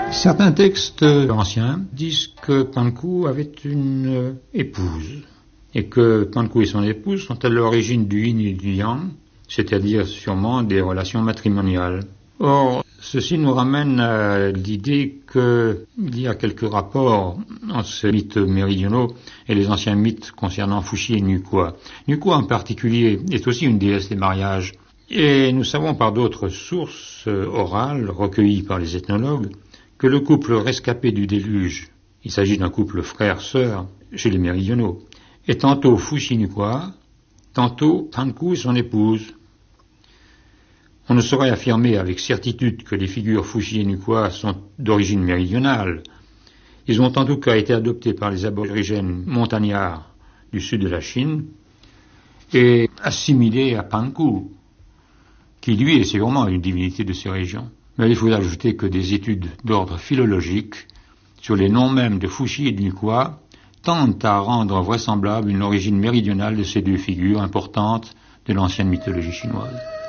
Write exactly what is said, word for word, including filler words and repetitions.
Certains textes anciens disent que Panku avait une épouse et que Panku et son épouse sont à l'origine du yin et du yang, c'est-à-dire sûrement des relations matrimoniales. Or, ceci nous ramène à l'idée qu'il y a quelques rapports entre ces mythes méridionaux et les anciens mythes concernant Fuxi et Nukua. Nukua en particulier est aussi une déesse des mariages. Et nous savons par d'autres sources orales recueillies par les ethnologues que le couple rescapé du déluge, il s'agit d'un couple frère-sœur chez les méridionaux, est tantôt Fuxi Nukua, tantôt Panku et son épouse. On ne saurait affirmer avec certitude que les figures Fuxi et Nukua sont d'origine méridionale. Ils ont en tout cas été adoptés par les aborigènes montagnards du sud de la Chine et assimilés à Panku, qui lui est sûrement une divinité de ces régions. Mais il faut ajouter que des études d'ordre philologique sur les noms mêmes de Fuxi et de Nukua tendent à rendre vraisemblable une origine méridionale de ces deux figures importantes de l'ancienne mythologie chinoise.